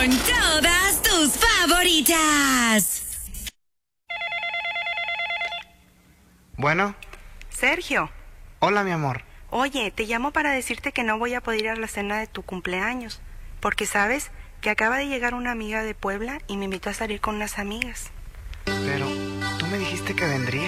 con todas tus favoritas. Bueno. Sergio. Hola, mi amor. Oye, te llamo para decirte que no voy a poder ir a la cena de tu cumpleaños, porque sabes que acaba de llegar una amiga de Puebla y me invitó a salir con unas amigas. Pero tú me dijiste que vendrías.